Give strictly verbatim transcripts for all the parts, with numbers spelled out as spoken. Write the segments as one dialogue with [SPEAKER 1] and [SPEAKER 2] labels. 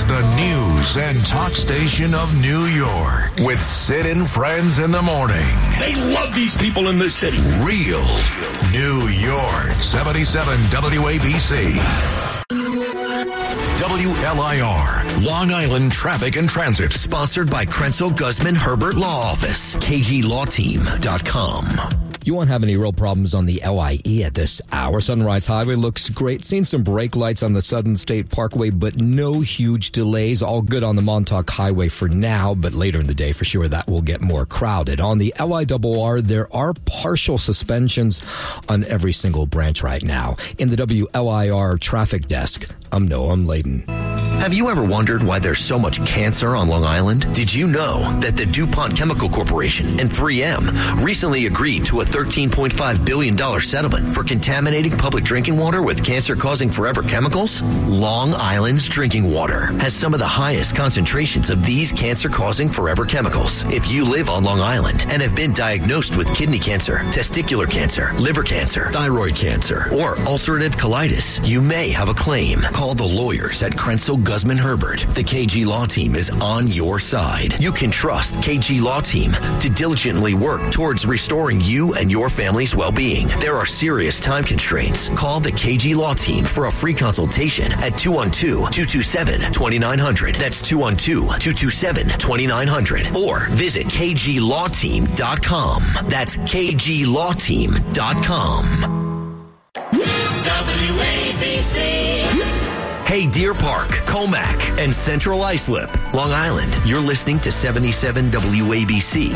[SPEAKER 1] is the news and talk station of New York with Sid and Friends in the morning.
[SPEAKER 2] They love these people in this city.
[SPEAKER 1] Real New York. seventy-seven W A B C. W L I R, Long Island Traffic and Transit.
[SPEAKER 3] Sponsored by Krenzel Guzman Herbert Law Office. K G law team dot com.
[SPEAKER 4] You won't have any real problems on the L I E at this hour. Sunrise Highway looks great. Seen some brake lights on the Southern State Parkway, but no huge delays. All good on the Montauk Highway for now, but later in the day, for sure, that will get more crowded. On the L I R R, there are partial suspensions on every single branch right now. In the W L I R traffic desk, I'm Noam Layden.
[SPEAKER 3] Have you ever wondered why there's so much cancer on Long Island? Did you know that the DuPont Chemical Corporation and three M recently agreed to a thirteen point five billion dollars settlement for contaminating public drinking water with cancer-causing forever chemicals? Long Island's drinking water has some of the highest concentrations of these cancer-causing forever chemicals. If you live on Long Island and have been diagnosed with kidney cancer, testicular cancer, liver cancer, thyroid cancer, or ulcerative colitis, you may have a claim. Call the lawyers at Krenzel Guzman Herbert. The K G Law Team is on your side. You can trust K G Law Team to diligently work towards restoring you and your family's well-being. There are serious time constraints. Call the K G Law Team for a free consultation at two one two, two two seven, two nine zero zero. That's two one two, two two seven, two nine zero zero. Or visit K G law team dot com. That's K G law team dot com.
[SPEAKER 2] W A B C.
[SPEAKER 3] Hey, Deer Park, Comac, and Central Islip, Long Island. You're listening to seventy-seven W A B C.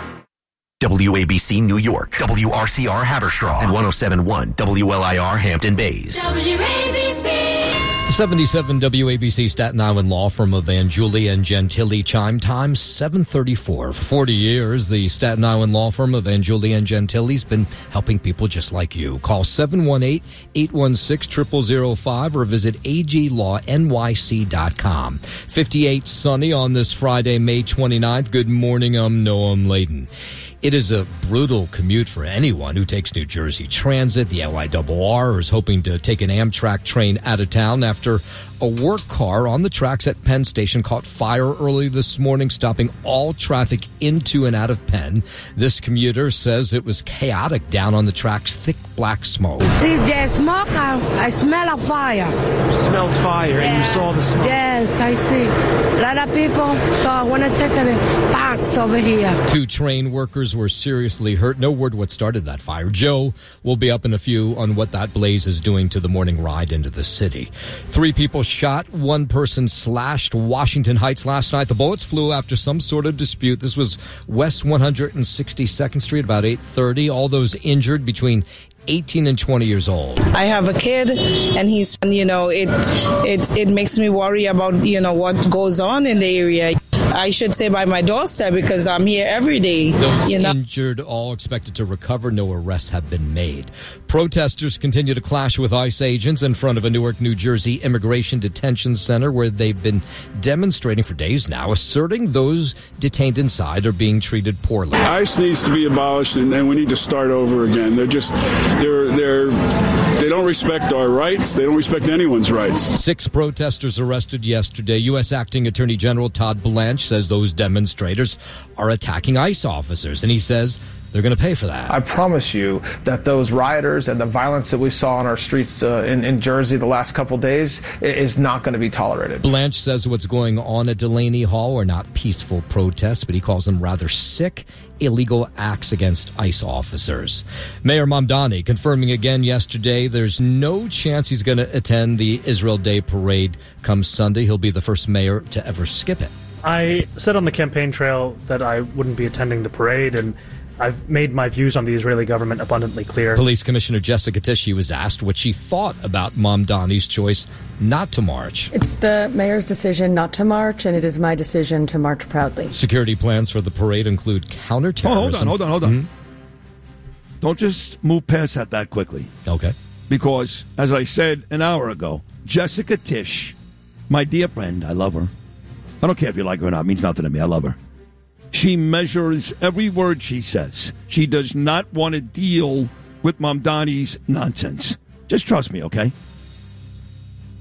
[SPEAKER 3] W A B C New York, W R C R Haverstraw, and one oh seven point one W L I R Hampton Bays.
[SPEAKER 5] W A B C.
[SPEAKER 4] seventy-seven W A B C Staten Island law firm of Van Julia and Gentili. Chime time seven thirty-four. For forty years, the Staten Island law firm of Van Julia and Gentili's been helping people just like you. Call seven one eight, eight one six, zero zero zero five or visit A G law N Y C dot com. fifty-eight sunny on this Friday, May twenty-ninth. Good morning, I'm Noam Layden. It is a brutal commute for anyone who takes New Jersey Transit. The L I R R is hoping to take an Amtrak train out of town after a work car on the tracks at Penn Station caught fire early this morning, stopping all traffic into and out of Penn. This commuter says it was chaotic down on the tracks, thick black smoke.
[SPEAKER 6] See, there's smoke. I, I smell a fire.
[SPEAKER 7] You smelled fire, yeah. And you saw the smoke.
[SPEAKER 6] Yes, I see. A lot of people, so I want to take a box over here.
[SPEAKER 4] Two train workers were seriously hurt. No word what started that fire. Joe will be up in a few on what that blaze is doing to the morning ride into the city. Three people shot, one person slashed Washington Heights last night. The bullets flew after some sort of dispute. This was West one hundred sixty-second Street, about eight thirty. All those injured between eighteen and twenty years old.
[SPEAKER 8] I have a kid, and he's, you know, it it it makes me worry about, you know, what goes on in the area. I should say by my doorstep because I'm here every day.
[SPEAKER 4] Those
[SPEAKER 8] you know?
[SPEAKER 4] injured all expected to recover. No arrests have been made. Protesters continue to clash with ICE agents in front of a Newark, New Jersey immigration detention center where they've been demonstrating for days now, asserting those detained inside are being treated poorly.
[SPEAKER 9] ICE needs to be abolished, and, and we need to start over again. They're just, they're, they're, they don't respect our rights. They don't respect anyone's rights.
[SPEAKER 4] Six protesters arrested yesterday. U S Acting Attorney General Todd Blanche says those demonstrators are attacking ICE officers, and he says they're going to pay for that.
[SPEAKER 10] I promise you that those rioters and the violence that we saw on our streets uh, in, in Jersey the last couple days is not going to be tolerated.
[SPEAKER 4] Blanche says what's going on at Delaney Hall are not peaceful protests, but he calls them rather sick, illegal acts against ICE officers. Mayor Mamdani confirming again yesterday there's no chance he's going to attend the Israel Day parade come Sunday. He'll be the first mayor to ever skip it.
[SPEAKER 7] I said on the campaign trail that I wouldn't be attending the parade, and I've made my views on the Israeli government abundantly clear.
[SPEAKER 4] Police Commissioner Jessica Tisch was asked what she thought about Mamdani's choice not to march.
[SPEAKER 11] It's the mayor's decision not to march, and it is my decision to march proudly.
[SPEAKER 4] Security plans for the parade include counterterrorism.
[SPEAKER 2] Oh, hold on, hold on, hold on. Mm-hmm. Don't just move past that that quickly.
[SPEAKER 4] Okay.
[SPEAKER 2] Because, as I said an hour ago, Jessica Tisch, my dear friend, I love her. I don't care if you like her or not. It means nothing to me. I love her. She measures every word she says. She does not want to deal with Mamdani's nonsense. Just trust me, okay?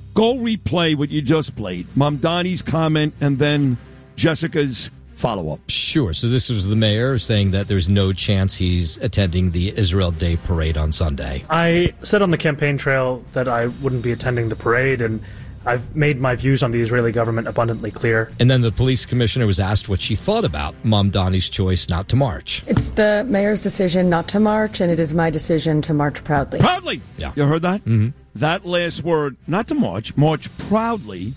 [SPEAKER 2] Go replay what you just played. Mamdani's comment and then Jessica's follow-up.
[SPEAKER 4] Sure. So this was the mayor saying that there's no chance he's attending the Israel Day parade on Sunday.
[SPEAKER 7] I said on the campaign trail that I wouldn't be attending the parade, and I've made my views on the Israeli government abundantly clear.
[SPEAKER 4] And then the police commissioner was asked what she thought about Mamdani's choice not to march.
[SPEAKER 11] It's the mayor's decision not to march, and it is my decision to march proudly.
[SPEAKER 2] Proudly!
[SPEAKER 4] Yeah.
[SPEAKER 2] You heard that?
[SPEAKER 4] Mm-hmm.
[SPEAKER 2] That last word, not to march, march proudly,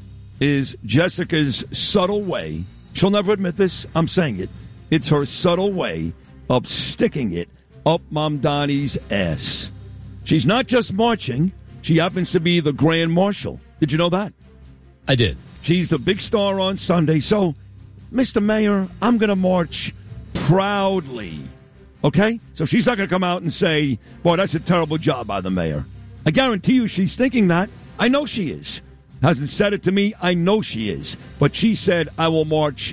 [SPEAKER 2] is Jessica's subtle way. She'll never admit this. I'm saying it. It's her subtle way of sticking it up Mamdani's ass. She's not just marching. She happens to be the Grand Marshal. Did you know that?
[SPEAKER 4] I did.
[SPEAKER 2] She's the big star on Sunday. So, Mister Mayor, I'm going to march proudly. Okay? So she's not going to come out and say, boy, that's a terrible job by the mayor. I guarantee you she's thinking that. I know she is. Hasn't said it to me. I know she is. But she said, I will march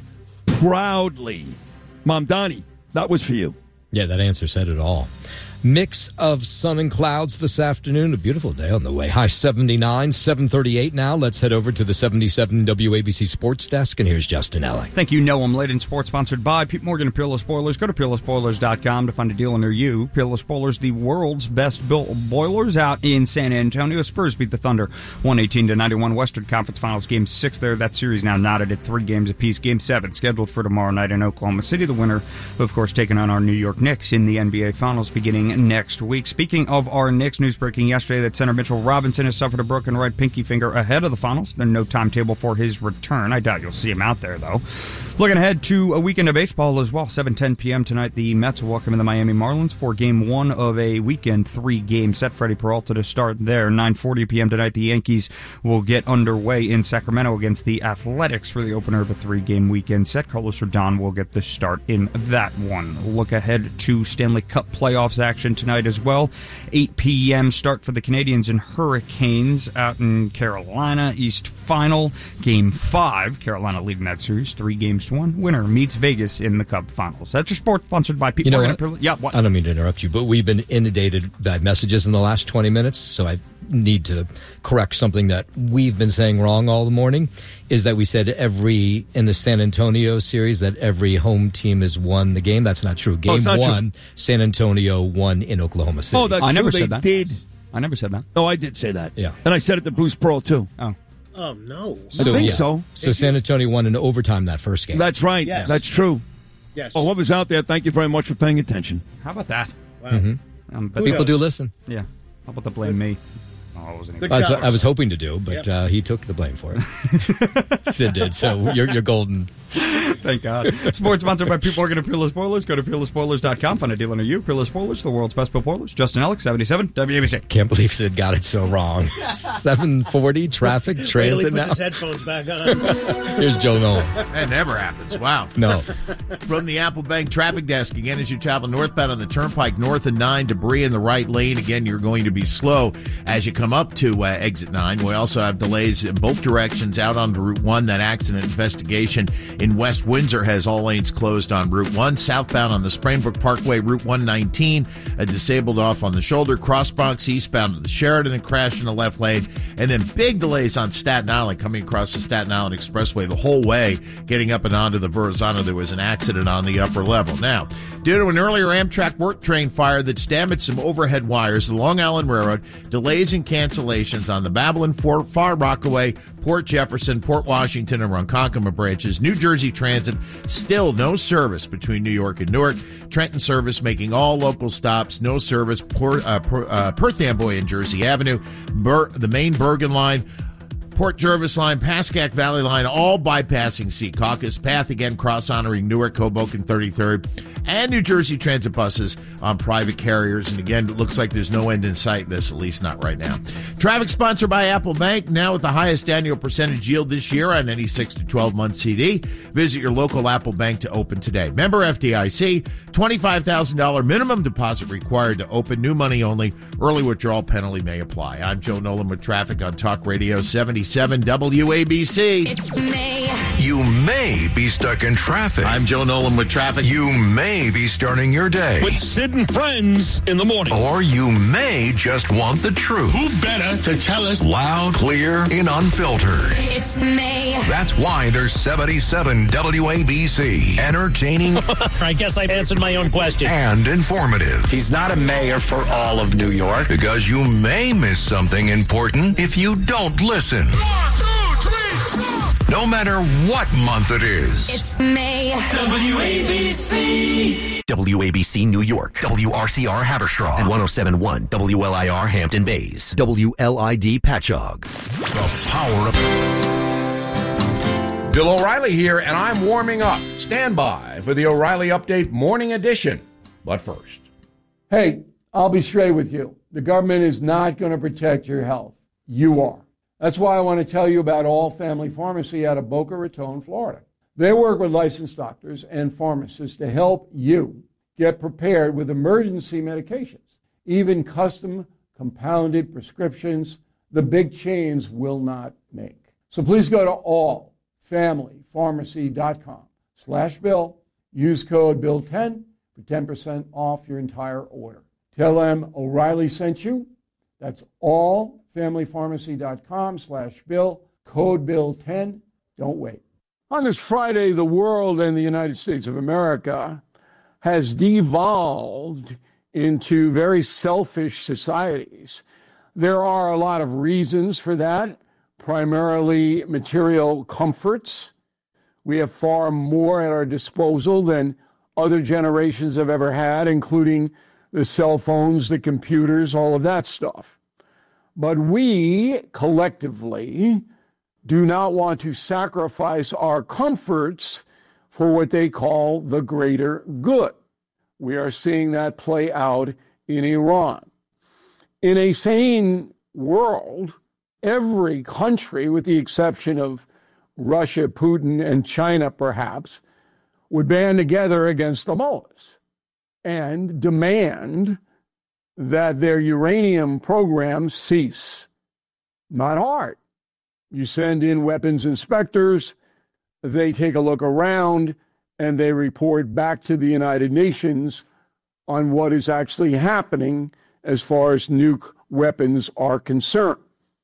[SPEAKER 2] proudly. Mamdani, that was for you.
[SPEAKER 4] Yeah, that answer said it all. Mix of sun and clouds this afternoon. A beautiful day on the way. High seventy-nine, seven thirty-eight now. Let's head over to the seventy-seven W A B C Sports Desk, and here's Justin Ellick.
[SPEAKER 5] Thank you, Noam. Late in Sports, sponsored by Pete Morgan and Peerless Boilers. Go to peerless boilers dot com to find a deal near you. Peerless Boilers, the world's best-built boilers out in San Antonio. Spurs beat the Thunder one eighteen to ninety-one. Western Conference Finals Game six there. That series now knotted at three games apiece. Game seven scheduled for tomorrow night in Oklahoma City. The winner, of course, taking on our New York Knicks in the N B A Finals beginning next week. Speaking of our Knicks, news breaking yesterday that center Mitchell Robinson has suffered a broken right pinky finger ahead of the finals. There's no timetable for his return. I doubt you'll see him out there, though. Looking ahead to a weekend of baseball as well. seven ten p.m. tonight, the Mets will welcome in the Miami Marlins for game one of a weekend three-game set. Freddie Peralta to start there. nine forty p.m. tonight, the Yankees will get underway in Sacramento against the Athletics for the opener of a three-game weekend set. Carlos Rodon will get the start in that one. Look ahead to Stanley Cup playoffs action tonight as well. eight p.m. start for the Canadians and Hurricanes out in Carolina. East Final, game five. Carolina leading that series, three games to one. Winner meets Vegas in the Cup Finals. That's your sport, sponsored by Pete
[SPEAKER 4] You know
[SPEAKER 5] Morgan.
[SPEAKER 4] what?
[SPEAKER 5] Yeah, what?
[SPEAKER 4] I don't mean to interrupt you, but we've been inundated by messages in the last twenty minutes, so I need to correct something that we've been saying wrong all the morning, is that we said every, in the San Antonio series, that every home team has won the game. That's not true. Game
[SPEAKER 2] oh,
[SPEAKER 4] one,
[SPEAKER 2] true.
[SPEAKER 4] San Antonio won in Oklahoma City.
[SPEAKER 2] Oh, that's
[SPEAKER 5] I
[SPEAKER 2] true.
[SPEAKER 5] never
[SPEAKER 2] They
[SPEAKER 5] said that.
[SPEAKER 2] did.
[SPEAKER 5] I never said that.
[SPEAKER 2] No, I did say that.
[SPEAKER 4] Yeah.
[SPEAKER 2] And I said it to Bruce Pearl, too.
[SPEAKER 5] Oh.
[SPEAKER 12] Oh, no.
[SPEAKER 2] I think so.
[SPEAKER 4] So San Antonio won in overtime that first game.
[SPEAKER 2] That's right.
[SPEAKER 12] Yes.
[SPEAKER 2] That's true.
[SPEAKER 12] Yes.
[SPEAKER 2] Oh, whoever's out there, thank you very much for paying attention.
[SPEAKER 5] How about that?
[SPEAKER 12] Wow.
[SPEAKER 4] Mm-hmm.
[SPEAKER 5] Um, but
[SPEAKER 4] People do listen.
[SPEAKER 5] Yeah. How about the blame me? Oh, I wasn't
[SPEAKER 12] Good
[SPEAKER 4] I was,
[SPEAKER 12] job.
[SPEAKER 4] I was hoping to do, but
[SPEAKER 12] Yep.
[SPEAKER 4] uh, he took the blame for it. Sid did, so you're, you're golden.
[SPEAKER 5] Thank God. Sports sponsored by Pete Morgan and Peerless Boilers. Go to peerless boilers dot com. Find a dealer near you. Peerless Boilers, the world's best built boilers. Justin Ellick, seventy-seven W A B C.
[SPEAKER 4] Can't believe Sid got it so wrong. seven forty traffic
[SPEAKER 12] Wait till
[SPEAKER 4] transit
[SPEAKER 12] he puts
[SPEAKER 4] now.
[SPEAKER 12] his headphones back on.
[SPEAKER 4] Here's Joe Nolan.
[SPEAKER 13] That never happens. Wow.
[SPEAKER 4] No.
[SPEAKER 13] From the Apple Bank traffic desk, again, as you travel northbound on the Turnpike, north of nine, debris in the right lane. Again, you're going to be slow as you come up to uh, exit nine. We also have delays in both directions out on Route one. That accident investigation in West Windsor has all lanes closed on Route one. Southbound on the Sprainbrook Parkway, Route one nineteen, a disabled off on the shoulder. Cross Bronx eastbound to the Sheridan, and crash in the left lane. And then big delays on Staten Island coming across the Staten Island Expressway the whole way, getting up and onto the Verrazano. There was an accident on the upper level. Now, due to an earlier Amtrak work train fire that's damaged some overhead wires, the Long Island Railroad, delays and cancellations on the Babylon, Fort, Far Rockaway, Port Jefferson, Port Washington, and Ronkonkoma branches. New Jersey Transit, still no service between New York and Newark. Trenton service making all local stops. No service. Port, uh, per, uh, Perth Amboy and Jersey Avenue. Bur- the main Bergen line. Port Jervis Line, Pascack Valley Line, all bypassing Secaucus. Path again cross-honoring Newark, Hoboken, thirty-third. And New Jersey Transit buses on private carriers. And again, it looks like there's no end in sight, this, at least not right now. Traffic sponsored by Apple Bank, now with the highest annual percentage yield this year on any six to twelve month C D. Visit your local Apple Bank to open today. Member F D I C, twenty-five thousand dollars minimum deposit required to open. New money only. Early withdrawal penalty may apply. I'm Joe Nolan with traffic on Talk Radio seventy. seventy-seven W A B C.
[SPEAKER 1] It's May. You may be stuck in traffic.
[SPEAKER 13] I'm Joe Nolan with traffic.
[SPEAKER 1] You may be starting your day
[SPEAKER 2] with Sid and Friends in the morning.
[SPEAKER 1] Or you may just want the truth.
[SPEAKER 12] Who better to tell us?
[SPEAKER 1] Loud, clear, and unfiltered.
[SPEAKER 12] It's May.
[SPEAKER 1] That's why there's seventy-seven W A B C. Entertaining.
[SPEAKER 14] I guess I answered my own question.
[SPEAKER 1] And informative.
[SPEAKER 15] He's not a mayor for all of New York.
[SPEAKER 1] Because you may miss something important if you don't listen.
[SPEAKER 12] One, two, three, four.
[SPEAKER 1] No matter what month it is.
[SPEAKER 12] It's May. W A B C.
[SPEAKER 3] W A B C New York, W R C R Haverstraw, and one oh seven point one W L I R Hampton Bays, W L I D Patchogue.
[SPEAKER 1] The power of...
[SPEAKER 16] Bill O'Reilly here, and I'm warming up. Stand by for the O'Reilly Update Morning Edition. But first.
[SPEAKER 17] Hey, I'll be straight with you. The government is not going to protect your health. You are. That's why I want to tell you about All Family Pharmacy out of Boca Raton, Florida. They work with licensed doctors and pharmacists to help you get prepared with emergency medications, even custom compounded prescriptions the big chains will not make. So please go to all family pharmacy dot com slash bill. Use code bill ten for ten percent off your entire order. Tell them O'Reilly sent you. That's all family pharmacy dot com slash bill, code bill ten. Don't wait. On this Friday, the world and the United States of America has devolved into very selfish societies. There are a lot of reasons for that, primarily material comforts. We have far more at our disposal than other generations have ever had, including the cell phones, the computers, all of that stuff. But we collectively do not want to sacrifice our comforts for what they call the greater good. We are seeing that play out in Iran. In a sane world, every country, with the exception of Russia, Putin, and China perhaps, would band together against the mullahs and demand that their uranium program cease. Not hard. You send in weapons inspectors, they take a look around, and they report back to the United Nations on what is actually happening as far as nuke weapons are concerned.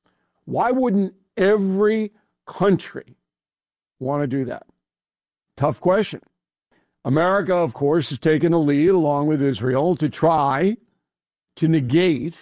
[SPEAKER 17] Why wouldn't every country want to do that? Tough question. America, of course, has taken a lead, along with Israel, to try to negate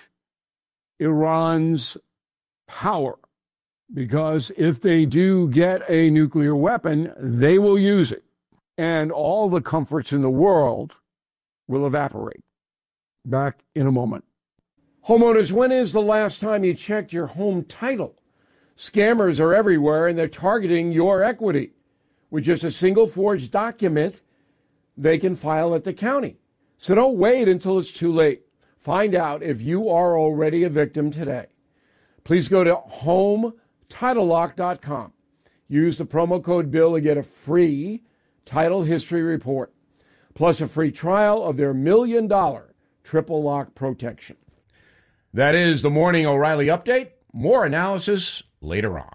[SPEAKER 17] Iran's power. Because if they do get a nuclear weapon, they will use it. And all the comforts in the world will evaporate. Back in a moment. Homeowners, when is the last time you checked your home title? Scammers are everywhere, and they're targeting your equity. With just a single forged document, they can file at the county. So don't wait until it's too late. Find out if you are already a victim today. Please go to home title lock dot com. Use the promo code BILL to get a free title history report, plus a free trial of their million dollar triple lock protection.
[SPEAKER 16] That is the Morning O'Reilly Update. More analysis later on.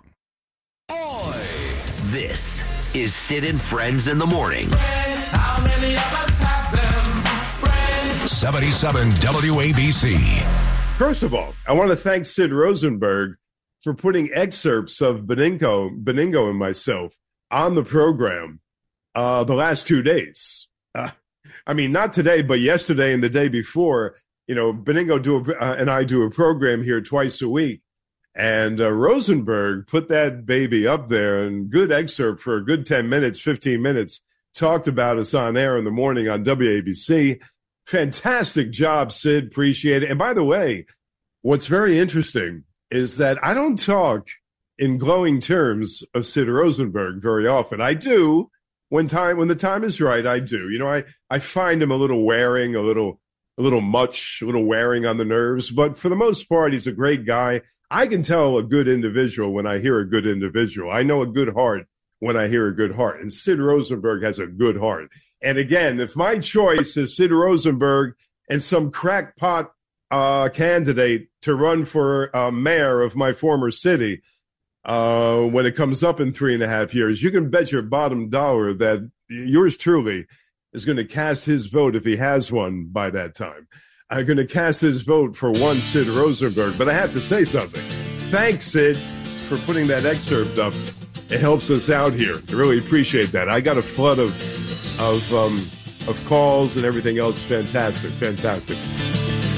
[SPEAKER 3] This is Sid and Friends in the Morning.
[SPEAKER 12] Friends, how many of us have them? Friends.
[SPEAKER 1] seventy-seven W A B C.
[SPEAKER 18] First of all, I want to thank Sid Rosenberg for putting excerpts of Benigno, Benigno and myself on the program uh, the last two days. Uh, I mean, not today, but yesterday and the day before. You know, Benigno do a, uh, and I do a program here twice a week. And uh, Rosenberg put that baby up there, and good excerpt for a good ten minutes, fifteen minutes, talked about us on air in the morning on W A B C. Fantastic job, Sid. Appreciate it. And by the way, what's very interesting is that I don't talk in glowing terms of Sid Rosenberg very often. I do when time when the time is right. I do. You know, I, I find him a little wearing, a little a little much, a little wearing on the nerves. But for the most part, he's a great guy. I can tell a good individual when I hear a good individual. I know a good heart when I hear a good heart. And Sid Rosenberg has a good heart. And again, if my choice is Sid Rosenberg and some crackpot uh, candidate to run for uh, mayor of my former city, uh, when it comes up in three and a half years, you can bet your bottom dollar that yours truly is going to cast his vote, if he has one by that time. I'm going to cast his vote for one Sid Rosenberg. But I have to say something. Thanks, Sid, for putting that excerpt up. It helps us out here. I really appreciate that. I got a flood of of um, of calls and everything else. Fantastic, fantastic.